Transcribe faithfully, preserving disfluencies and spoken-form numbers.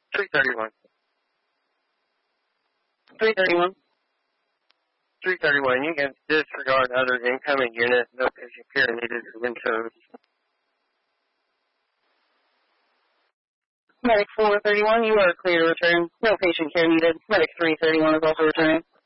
three thirty-one. three thirty-one. three thirty-one, you can disregard other incoming units. No patient care needed for intros. Medic four thirty-one, you are clear to return. No patient care needed. Medic three thirty-one is also returning.